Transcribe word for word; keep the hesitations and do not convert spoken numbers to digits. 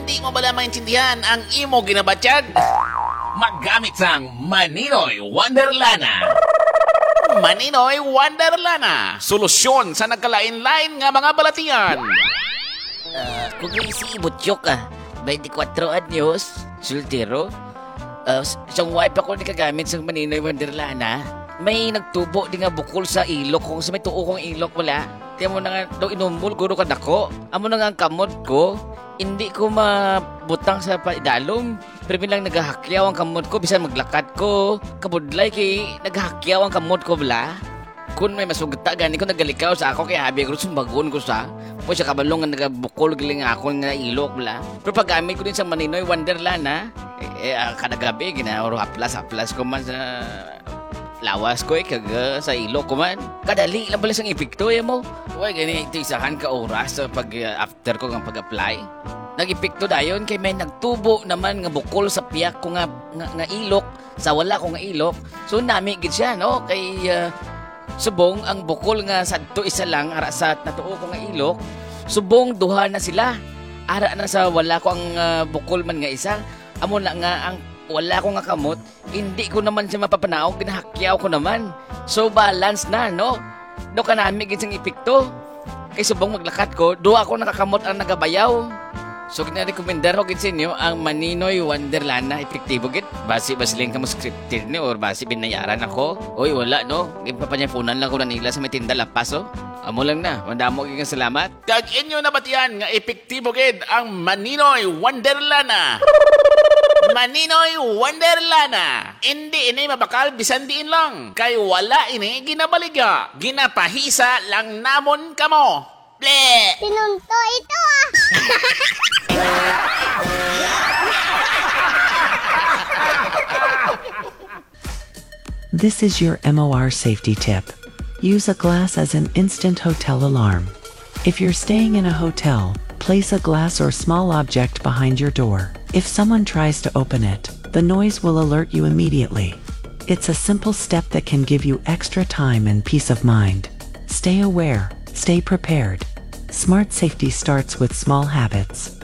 Hindi mo bala maintindihan ang imo ginabatyag? Maggamit sang Maninoy Wonderlana. Maninoy Wonderlana. Solusyon sa nagkalain-lain nga mga balatian. Uh, kung si Butyok ah, twenty-four anyos, soltero. Uh, siyang wife ako nikagamit sa Maninoy Wonderlana. May nagtubo di nga bukol sa ilok. Kung sa may tuo kong ilok wala. Tiyan mo na nga daw inumbol, guro ka dako. Amo na nga ang kamot ko. Hindi ko mabutang sa paidalom. Pero bilang naghahakyaw ang kamot ko, bisan maglakad ko. Kabudlay kay naghahakyaw ang kamot ko bala. Kung may masugta gani ko nagalikaw sa ako kaya habi ko sumbagon ko sa. Po siya kabalong nga nagabukol giling ako nga ilok bala. Pero paggamit ko din sa Maninoy Wonderlana, eh, eh kada gabi ginaoro haplas-haplas ko man sa lawas ko eh, kaga sa ilok ko man. Kadali lang pala sang epekto eh mo. Uy, gani ito isahan ka oras sa pag uh, after ko ng pag-apply. Nag-epekto dayon kay may nagtubo naman nga bukol sa piyak ko nga, nga, nga ilok. Sa wala ko nga ilok. So nami gid siya, no? Kay uh, subong ang bukol nga sadto isa lang ara sa natuo ko nga ilok. Subong duha na sila. Ara na sa wala ko ang uh, bukol man nga isa. Amo na nga ang wala ko nga kamot, hindi ko naman siya mapapanaog, pinahakyaw ko naman. So balance na, no? Do ka namin ginsang epekto. Kay subong maglakat ko, do ako nakakamot ang nagabayaw. So gina-recommendar ko gid sa inyo ang Maninoy Wonderlana, epektibo gid. Basi basiling ka mo scripted ni or basi binayaran ako. Oy wala no, gipapanyapunan lang ko na nila sa may tinda lapas oh. Amo lang na, mandamo gid salamat. Kag inyo nabatian nga epektibo gid ang Maninoy Wonderlana. Maninoy Wonderlana. Hindi ini mabakal bisan diin lang. Kay wala ini ginabaliga. Ginapahisa lang namon kamo. Ble! Pinunto ito ah! This is your M O R safety tip. Use a glass as an instant hotel alarm. If you're staying in a hotel, place a glass or small object behind your door. If someone tries to open it, the noise will alert you immediately. It's a simple step that can give you extra time and peace of mind. Stay aware, stay prepared. Smart safety starts with small habits.